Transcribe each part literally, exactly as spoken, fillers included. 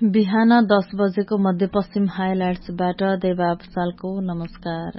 बिहान दस बजेको मध्यपश्चिम हाइलाइट्सबाट देवा भुसालको नमस्कार।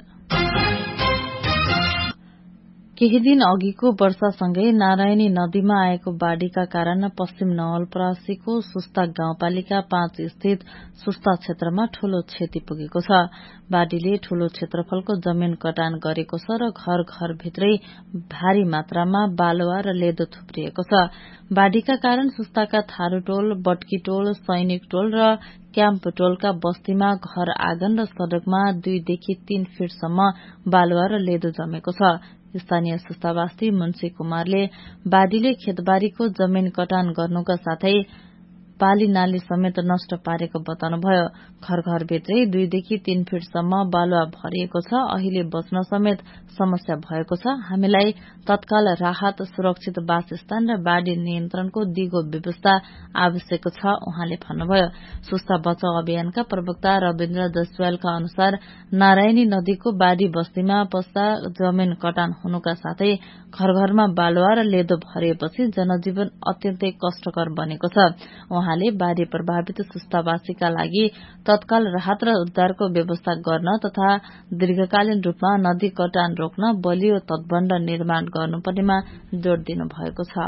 केही दिन अघिको वर्षासँगै नारायणी नदीमा आएको बाढ़ीका कारण पश्चिम नवलपरासीको सुस्ता गाउँपालिका पाँच स्थित सुस्ता क्षेत्रमा ठूलो क्षति पुगेको छ। बाढ़ीले ठूलो क्षेत्रफलको जमीन कटान गरेको छ र घर घर भित्रै भारी मात्रामा बालुवा र लेदो थुप्रिएको छ। बाढ़ीका कारण सुस्ताका थारूटोल, बटकीटोल, सैनिक टोल र क्याम्प टोलका बस्तीमा घर आँगन र सड़कमा दुईदेखि तीन फिटसम्म बालुवा र लेदो जमेको छ। स्थानीय सुस्तावासी मुन्सी कुमारले बाढ़ीले खेतबारीको जमीन कटान गर्नुका साथै पाली नाली समेत नष्ट पारेको बताउनुभयो। घर घर भित्रै दुईदेखि तीन फिटसम्म बालुवा भरिएको छ। अहिले बस्न समेत समस्या भएको छ। हामीलाई तत्काल राहत, सुरक्षित वासस्थान र बाढ़ी नियन्त्रणको दिगो व्यवस्था आवश्यक छ, उहाँले भन्नुभयो। सुस्ता बचाउ अभियानका प्रवक्ता रविन्द्र जसवालका अनुसार नारायणी नदीको बाढ़ी बस्तीमा पस्दा जमीन कटान हुनुका साथै घर घरमा बालुवा र लेदो भरिएपछि जनजीवन अत्यन्तै कष्टकर बनेको छ। उहाँले बाढ़ी प्रभावित सुस्तावासीका लागि तत्काल राहत र उद्धारको व्यवस्था गर्न तथा दीर्घकालीन रूपमा नदी कटान रोक्न बलियो तटबन्ध निर्माण गर्नुपर्नेमा जोड़ दिनु भएको छ।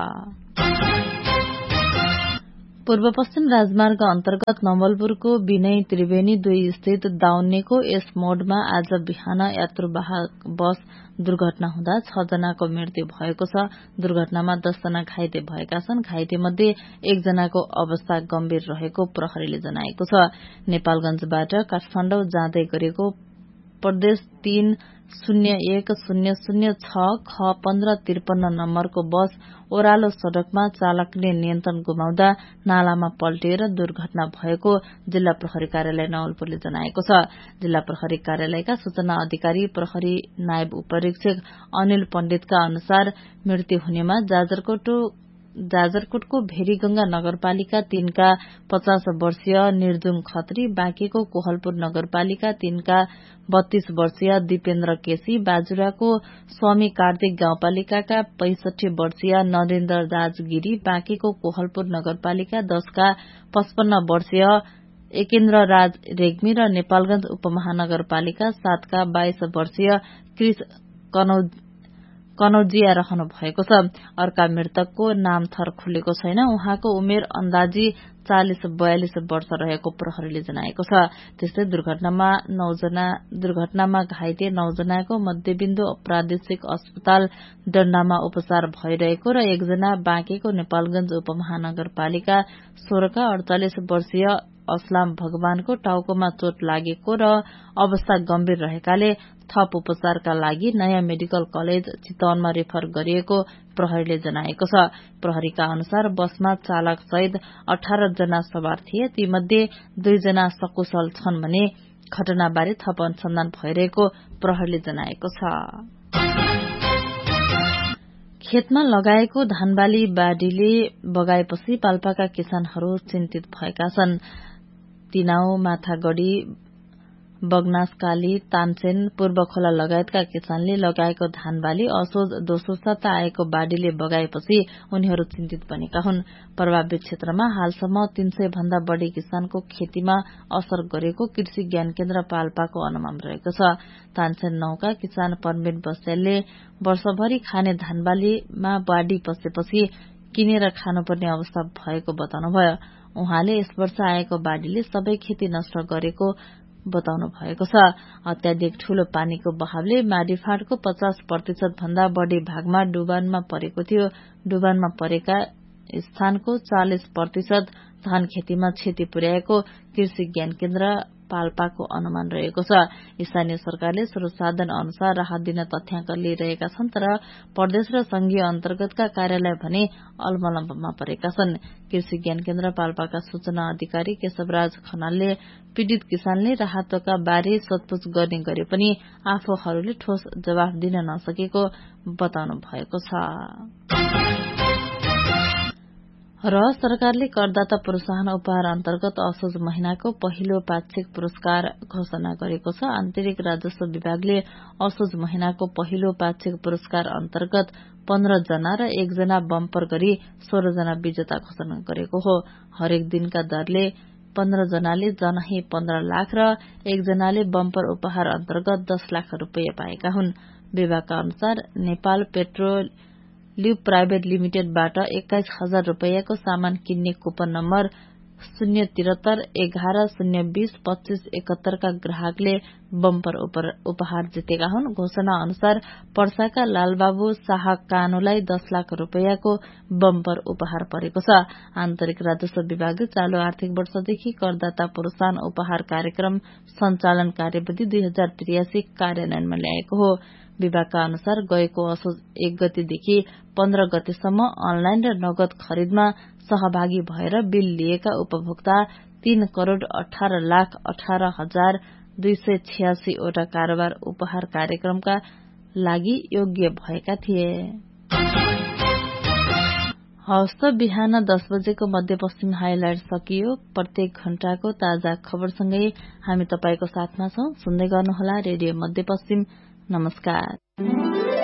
पूर्व पश्चिम राजमार्ग अन्तर्गत नवलपुरको विनय त्रिवेणी दुई स्थित दाउन्नेको यस मोडमा आज बिहान यात्रुवाहक बस दुर्घटना हुँदा छ जनाको मृत्यु भएको छ। दुर्घटनामा दसजना घाइते भएका छन्। घाइते मध्ये एकजनाको अवस्था गम्भीर रहेको प्रहरीले जनाएको छ। नेपालगंजबाट काठमाडौँ जाँदै गरेको प्रदेश तीन शून्य एक शून्य शून्य छ ख पन्ध्र त्रिपन्न नम्बरको बस ओह्रालो सड़कमा चालकले नियन्त्रण गुमाउँदा नालामा पल्टिएर दुर्घटना भएको जिल्ला प्रहरी कार्यालय नवलपुरले जनाएको छ। जिल्ला प्रहरी कार्यालयका सूचना अधिकारी प्रहरी नायब उपरीक्षक अनिल पण्डितका अनुसार मृत्यु हुनेमा जाजरकोट जाजरकोटको भेरीगंगा नगरपालिका तीनका पचास वर्षीय निर्जुम खत्री, बाँकेको कोहलपुर नगरपालिका तीनका बत्तीस वर्षीय दिपेन्द्र केसी, बाजुराको स्वामी कार्तिक गाउँपालिकाका पैंसठी वर्षीय नरेन्द्र राज गिरी, बाँकेको कोहलपुर नगरपालिका दशका पचपन्न वर्षीय एकेन्द्र राज रेग्मी र नेपालगंज उपमहानगरपालिका सातका बाइस वर्षीय क्रिस कनौज कनौजिया रहनु भएको छ। अर्का मृतकको नाम थर खुलेको छैन। उहाँको उमेर अन्दाजी चालिस बयालिस वर्ष रहेको प्रहरीले जनाएको छ। त्यस्तै दुर्घटनामा नौजना दुर्घटनामा घाइते नौजनाको मध्यविन्दु प्रादेशिक अस्पताल डण्डामा उपचार भइरहेको र एकजना बाँकेको नेपालगंज उपमहानगरपालिका सोह्रका अड़चालिस वर्षीय असलाम भगवानको टाउकोमा चोट लागेको र अवस्था गम्भीर रहेकाले थप उपचारका लागि नयाँ मेडिकल कलेज चितवनमा रेफर गरिएको प्रहरीले जनाएको छ। प्रहरीका अनुसार बसमा चालक सहित अठार जना सवार थिए। तीमध्ये दुईजना सकुशल छन् भने घटनाबारे थप अनुसन्धान भइरहेको प्रहरीले जनाएको छ। खेतमा लगाएको धानबाली बाढ़ीले बगाएपछि पाल्पाका किसानहरू चिन्तित भएका छन्। तिनाउ, माथागढ़ी, बगनासकाली, तानसेन, पूर्वखोला लगायतका किसानले लगाएको धानबाली असोज दोस्रो साता आएको बाढ़ीले बगाएपछि उनीहरू चिन्तित बनेका हुन्। प्रभावित क्षेत्रमा हालसम्म तीन सय भन्दा बढ़ी किसानको खेतीमा असर गरेको कृषि ज्ञान केन्द्र पाल्पाको अनुमान रहेको छ। तानसेन नौका किसान परमेन बस्यालले वर्षभरि खाने धानबालीमा बाढ़ी पसेपछि किनेर खानुपर्ने अवस्था भएको बताउनुभयो। उहाँले यस वर्ष आएको बाढ़ीले सबै खेती नष्ट गरेको बताउनु भएको छ। अत्याधिक ठूलो पानीको बहावले माडीफाँडको पचास प्रतिशत भन्दा बढ़ी भागमा डुबानमा परेको थियो। डुबानमा परेका स्थानको चालिस प्रतिशत धान खेतीमा क्षति पुर्याएको कृषि ज्ञान केन्द्र पाल्पाको अनुमान रहेको छ। स्थानीय सरकारले स्रोत साधन अनुसार राहत दिन तथ्याङ्क लिइरहेका छन्, तर प्रदेश र संघीय अन्तर्गतका कार्यालय भने अल्मलम्बमा परेका छन्। कृषि ज्ञान केन्द्र पाल्पाका सूचना अधिकारी केशवराज खनालले पीड़ित किसानले राहतका बारे सोधपूछ गर्ने गरे पनि आफूहरूले ठोस जवाफ दिन नसकेको बताउनु भएको छ। र सरकारले करदाता प्रोत्साहन उपहार अन्तर्गत असोज महिनाको पहिलो पाक्षिक पुरस्कार घोषणा गरेको छ। आन्तरिक राजस्व विभागले असोज महिनाको पहिलो पाक्षिक पुरस्कार अन्तर्गत पन्ध्र जना र एकजना बम्पर गरी सोह्र जना विजेता घोषणा गरेको हो। हरेक दिनका दरले पन्ध्र जनाले जनही पन्ध्र लाख र एकजनाले बम्पर उपहार अन्तर्गत दस लाख रूपियाँ पाएका हुन्। विभागका अनुसार नेपाल पेट्रोलियम प्राइभेट लिमिटेडबाट एक्काइस हजार रूपियाँको सामान किन्ने कुपन नम्बर शून्य त्रिहत्तर एघार शून्य बीस पच्चीस एकहत्तरका ग्राहकले बम्पर उपहार जितेका हुन्। घोषणा अनुसार पर्साका लालबाबु शाह कानुलाई दस लाख रूपियाँको बम्पर उपहार परेको छ। आन्तरिक राजस्व विभागले चालू आर्थिक वर्षदेखि करदाता प्रोत्साहन उपहार कार्यक्रम सञ्चालन कार्यविधि दुई हजार त्रियासी कार्यान्वयनमा ल्याएको हो। विभागका अनुसार गएको असोज एक गतेदेखि पन्ध्र गतेसम्म अनलाइन र नगद खरिदमा सहभागी भएर बिल लिएका उपभोक्ता तीन करोड़ अठार लाख अठार हजार दुई सय छियासी वटा कारोबार उपहार कार्यक्रमका लागि योग्य भएका थिए। हवस् त बिहान दस बजेको मध्यपश्चिम हाइलाइट सकियो। प्रत्येक घण्टाको ताजा खबरसँगै हामी तपाईको साथमा छौं। सुन्दै गर्नुहोला रेडियो मध्यपश्चिम। नमस्कार।